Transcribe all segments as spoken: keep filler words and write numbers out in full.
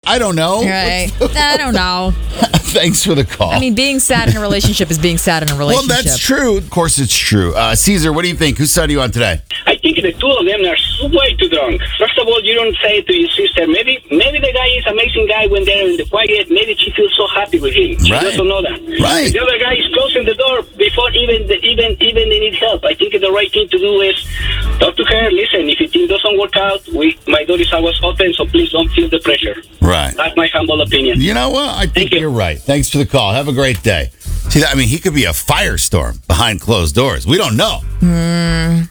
I don't know. Right. I don't know. Thanks for the call. I mean, being sad in a relationship is being sad in a well, relationship. that's true. Of course, it's true. Uh, Caesar, what do you think? Whose side are you on today? I think the two of them are way too drunk. First of all, you don't say to your sister, maybe maybe the guy is an amazing guy when they're in the quiet. Maybe she feels so happy with him. She Right. doesn't know that. Right. The other guy is closing the door before even the, even even they need help. I think the right thing to do is talk to her. Listen, if it doesn't work out, we my door is always open, so please don't feel the pressure. Right. That's my humble opinion. You know what? I think Thank you. you're right. Thanks for the call. Have a great day. See, I mean, he could be a firestorm behind closed doors. We don't know. Mm.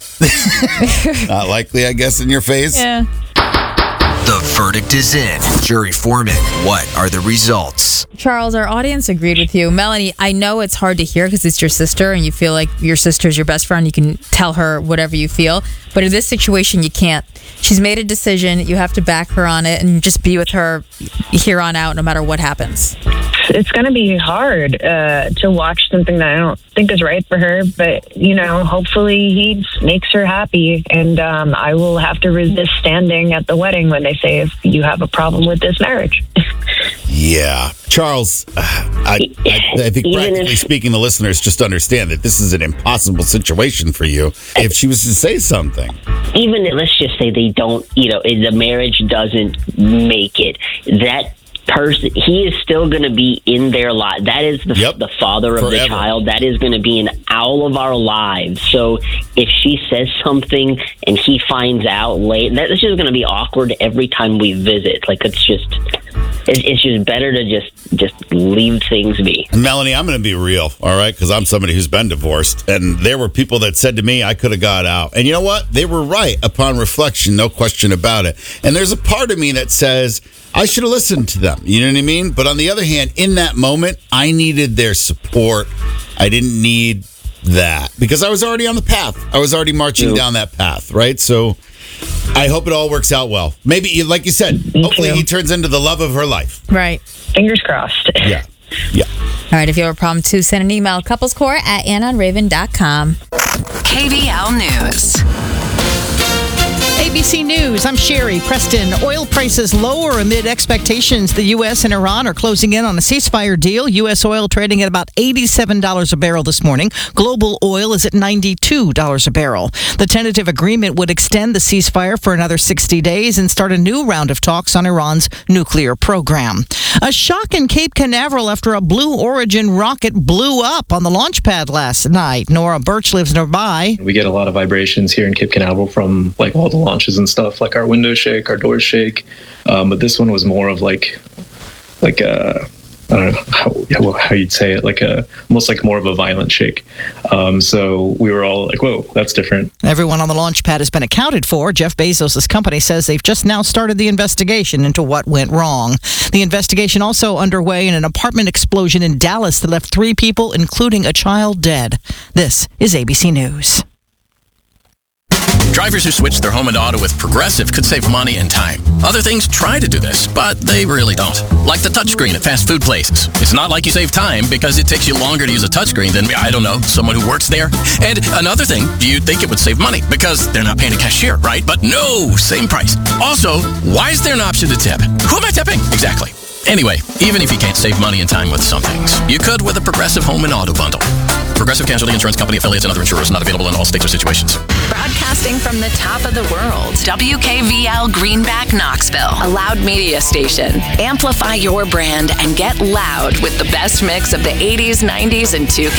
Not likely, I guess, in your face. Yeah. The verdict is in. Jury foreman, what are the results? Charles, our audience agreed with you. Melanie, I know it's hard to hear because it's your sister and you feel like your sister's your best friend. You can tell her whatever you feel. But in this situation, you can't. She's made a decision. You have to back her on it and just be with her here on out no matter what happens. It's going to be hard uh, to watch something that I don't think is right for her. But, you know, hopefully he makes her happy. And um, I will have to resist standing at the wedding when they say, if you have a problem with this marriage. Yeah. Charles, uh, I, I, I think Even practically if- speaking, the listeners just understand that this is an impossible situation for you if she was to say something. Even if, let's just say they don't, you know, the marriage doesn't make it, that person, he is still going to be in their life. That is the, Yep. the father of Forever. the child. That is going to be in all of our lives. So if she says something and he finds out late, that's just going to be awkward every time we visit. Like, it's just, it's, it's just better to just, just leave things be. And Melanie, I'm going to be real, all right? Because I'm somebody who's been divorced. And there were people that said to me, I could have got out. And you know what? They were right upon reflection, no question about it. And there's a part of me that says, I should have listened to them. You know what I mean? But on the other hand, in that moment, I needed their support. I didn't need that because I was already on the path. I was already marching True. down that path, right? So I hope it all works out well. Maybe, like you said, hopefully too. he turns into the love of her life. Right. Fingers crossed. Yeah. Yeah. All right. If you have a problem, too, send an email, couplescore at anon raven dot com. K V L News. A B C News, I'm Sherry Preston. Oil prices lower amid expectations the U S and Iran are closing in on a ceasefire deal. U S oil trading at about eighty-seven dollars a barrel this morning. Global oil is at ninety-two dollars a barrel. The tentative agreement would extend the ceasefire for another sixty days and start a new round of talks on Iran's nuclear program. A shock in Cape Canaveral after a Blue Origin rocket blew up on the launch pad last night. Nora Birch lives nearby. We get a lot of vibrations here in Cape Canaveral from like all the launches and stuff, like our windows shake, our doors shake. Um, but this one was more of like, like a, I don't know how, yeah, well, how you'd say it, like a, almost like more of a violent shake. Um, so we were all like, whoa, that's different. Everyone on the launch pad has been accounted for. Jeff Bezos' company says they've just now started the investigation into what went wrong. The investigation also underway in an apartment explosion in Dallas that left three people, including a child, dead. This is A B C News. Drivers who switch their home and auto with Progressive could save money and time. Other things try to do this, but they really don't. Like the touchscreen at fast food places. It's not like you save time because it takes you longer to use a touchscreen than, I don't know, someone who works there. And another thing, you'd think it would save money because they're not paying a cashier, right? But no, same price. Also, why is there an option to tip? Who am I tipping? Exactly. Anyway, even if you can't save money and time with some things, you could with a Progressive home and auto bundle. Progressive Casualty Insurance Company affiliates and other insurers not available in all states or situations. Broadcasting from the top of the world, W K V L Greenback, Knoxville, a loud media station. Amplify your brand and get loud with the best mix of the eighties, nineties, and two K.